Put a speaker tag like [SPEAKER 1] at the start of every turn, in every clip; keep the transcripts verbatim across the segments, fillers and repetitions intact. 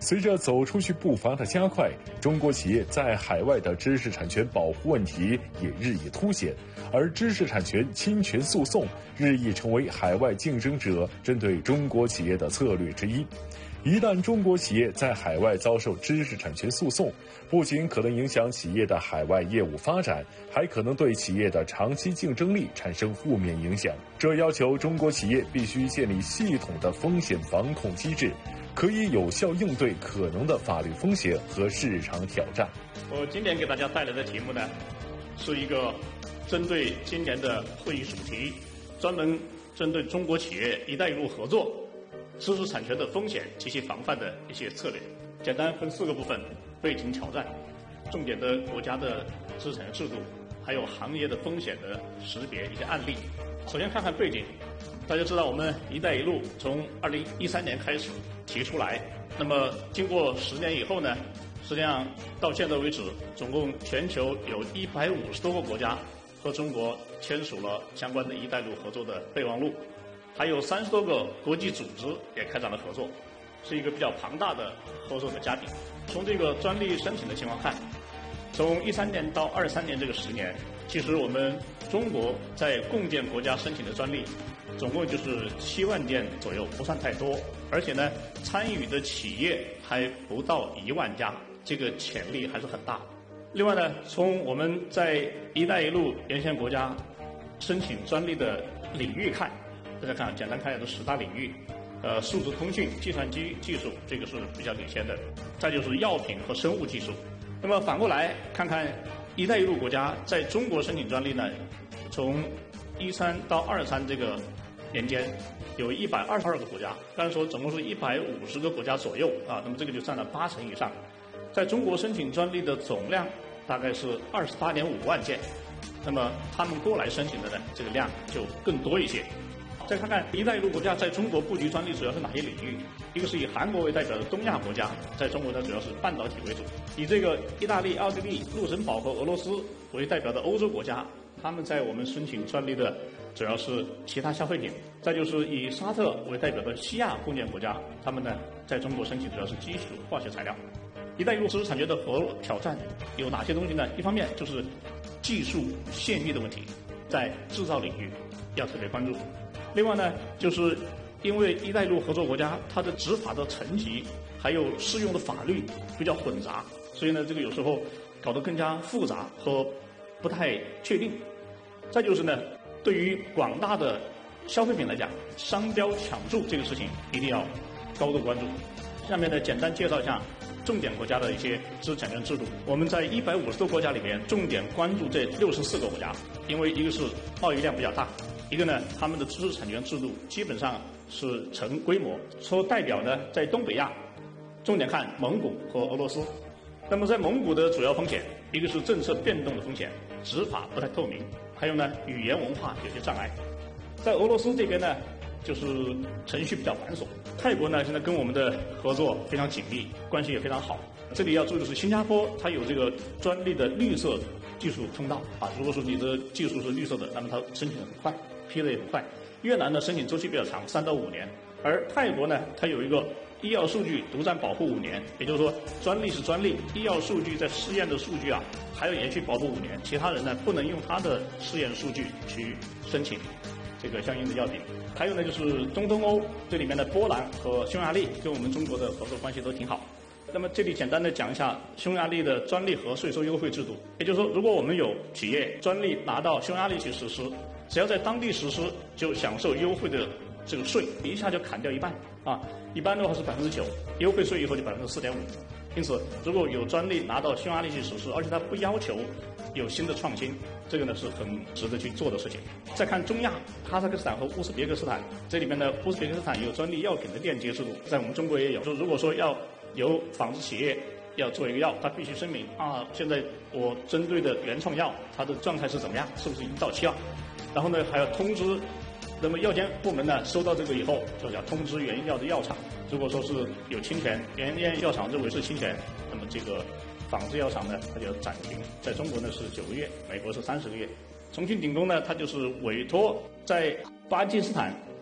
[SPEAKER 1] 随着走出去步伐的加快，中国企业在海外的知识产权保护问题也日益凸显，而知识产权侵权诉讼日益成为海外竞争者针对中国企业的策略之一。一旦中国企业在海外遭受知识产权诉讼，不仅可能影响企业的海外业务发展，还可能对企业的长期竞争力产生负面影响。这要求中国企业必须建立系统的风险防控机制，可以有效应对可能的法律风险和市场挑战。
[SPEAKER 2] 我今天给大家带来的题目呢，是一个针对今年的会议主题，专门针对中国企业“一带一路”合作知识产权的风险及其防范的一些策略。简单分四个部分：背景挑战、重点的国家的知识产权制度，还有行业的风险的识别一些案例。首先看看背景。大家知道，我们“一带一路”从二零一三年开始提出来，那么经过十年以后呢，实际上到现在为止，总共全球有一百五十多个国家和中国签署了相关的一带一路合作的备忘录，还有三十多个国际组织也开展了合作，是一个比较庞大的合作的家庭。从这个专利申请的情况看，从一三年到二三年这个十年，其实我们中国在共建国家申请的专利总共就是七万件左右，不算太多，而且呢，参与的企业还不到一万家，这个潜力还是很大。另外呢，从我们在“一带一路”沿线国家申请专利的领域看，大家看，简单看一下这十大领域，呃，数字通讯、计算机技术，这个是比较领先的，再就是药品和生物技术。那么反过来看看“一带一路”国家在中国申请专利呢，从一三到二三这个年间，有一百二十二个国家，刚才说总共是一百五十个国家左右啊，那么这个就占了八成以上。在中国申请专利的总量大概是二十八点五万件，那么他们过来申请的呢，这个量就更多一些。再看看“一带一路”国家在中国布局专利主要是哪些领域？一个是以韩国为代表的东亚国家，在中国呢主要是半导体为主；以这个意大利、奥地利、卢森堡和俄罗斯为代表的欧洲国家，他们在我们申请专利的主要是其他消费品。再就是以沙特为代表的西亚共建国家，他们呢在中国申请主要是基础化学材料。一带一路知识产权的合作挑战有哪些东西呢？一方面就是技术限密的问题，在制造领域要特别关注。另外呢，就是因为一带一路合作国家它的执法的层级还有适用的法律比较混杂，所以呢，这个有时候搞得更加复杂和不太确定。再就是呢，对于广大的消费品来讲，商标抢注这个事情一定要高度关注。下面呢，简单介绍一下重点国家的一些知识产权制度。我们在一百五十多个国家里面，重点关注这六十四个国家，因为一个是贸易量比较大，一个呢，他们的知识产权制度基本上是成规模。说代表呢，在东北亚，重点看蒙古和俄罗斯。那么在蒙古的主要风险，一个是政策变动的风险，执法不太透明，还有呢，语言文化有些障碍。在俄罗斯这边呢，就是程序比较繁琐。泰国呢，现在跟我们的合作非常紧密，关系也非常好。这里要注意的是，新加坡它有这个专利的绿色技术通道啊，如果说你的技术是绿色的，那么它申请的很快，批的也很快。越南呢，申请周期比较长，三到五年，而泰国呢，它有一个医药数据独占保护五年，也就是说，专利是专利，医药数据在试验的数据啊，还要延续保护五年，其他人呢不能用他的试验数据去申请这个相应的药品。还有呢，就是中东欧这里面的波兰和匈牙利跟我们中国的合作关系都挺好。那么这里简单的讲一下匈牙利的专利和税收优惠制度，也就是说，如果我们有企业专利拿到匈牙利去实施，只要在当地实施，就享受优惠的这个税，一下就砍掉一半啊！一般的话是百分之九，优惠税以后就百分之四点五。因此，如果有专利拿到匈牙利去实施，而且它不要求有新的创新，这个呢是很值得去做的事情。再看中亚，哈萨克斯坦和乌兹别克斯坦，这里面呢，乌兹别克斯坦有专利药品的链接制度，在我们中国也有。说如果说要由仿制企业要做一个药，它必须声明啊，现在我针对的原创药，它的状态是怎么样，是不是已经到期了？然后呢，还要通知。那么药监部门呢，收到这个以后，就要通知原药的药厂，如果说是有侵权，原药厂认为是侵权，那么这个仿制药厂呢，它就要暂停。在中国呢是九个月，美国是三十个月。重庆鼎工呢，它就是委托在巴基斯坦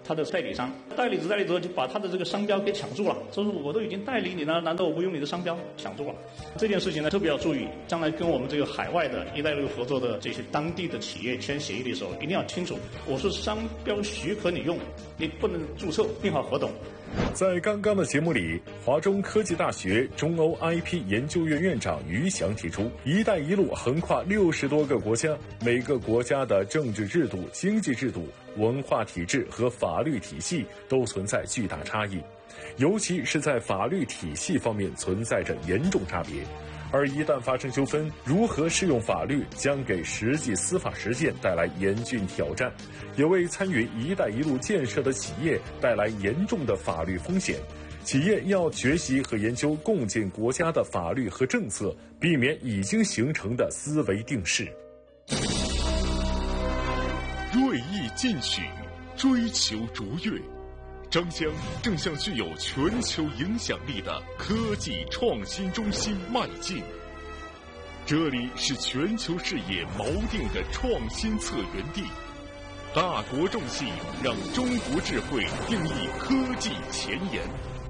[SPEAKER 2] 他的代理商，代理子代理者就把他的这个商标给抢注了，就是我都已经代理你了，难道我不用你的商标？抢注了。这件事情呢，特别要注意，将来跟我们这个海外的一带一路合作的这些当地的企业签协议的时候，一定要清楚，我是商标许可你用，你不能注册订好合同。
[SPEAKER 1] 在刚刚的节目里，华中科技大学中欧 I P 研究院院长于翔提出，一带一路横跨六十多个国家，每个国家的政治制度、经济制度、文化体制和法律体系都存在巨大差异，尤其是在法律体系方面存在着严重差别。而一旦发生纠纷，如何适用法律将给实际司法实践带来严峻挑战，也为参与一带一路建设的企业带来严重的法律风险。企业要学习和研究共建国家的法律和政策，避免已经形成的思维定式。
[SPEAKER 3] 锐意进取，追求卓越，张江正向具有全球影响力的科技创新中心迈进。这里是全球视野锚定的创新策源地，大国重器让中国智慧定义科技前沿。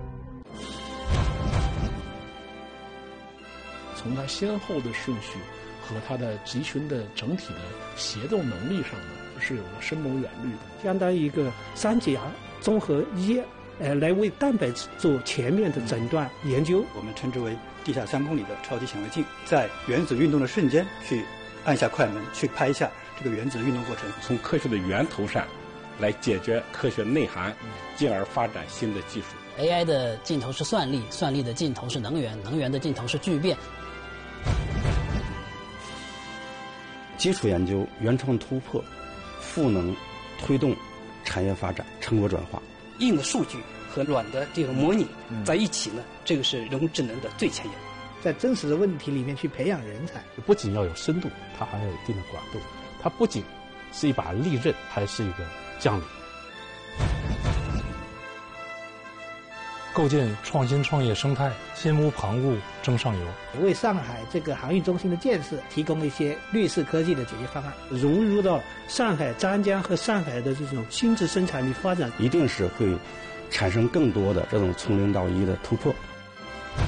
[SPEAKER 4] 从它先后的顺序和它的集群的整体的协作能力上呢，是有了深谋远虑的，
[SPEAKER 5] 相当于一个三甲综合医，呃，来为蛋白质做全面的诊断研究。
[SPEAKER 6] 我们称之为地下三公里的超级显微镜，在原子运动的瞬间去按下快门，去拍下这个原子运动过程，
[SPEAKER 7] 从科学的源头上来解决科学内涵，进而发展新的技术。
[SPEAKER 8] A I 的尽头是算力，算力的尽头是能源，能源的尽头是聚变。
[SPEAKER 6] 基础研究、原创突破、赋能推动产业发展、成果转化。
[SPEAKER 9] 硬的数据和软的这个模拟在一起呢，这个是人工智能的最前沿。
[SPEAKER 5] 在真实的问题里面去培养人才，
[SPEAKER 10] 不仅要有深度，它还要有一定的广度。它不仅是一把利刃，还是一个将领。
[SPEAKER 11] 构建创新创业生态，心无旁骛争上游，
[SPEAKER 5] 为上海这个航运中心的建设提供一些绿色科技的解决方案，融入到上海、张江和上海的这种新质生产力发展，
[SPEAKER 6] 一定是会产生更多的这种从零到一的突破。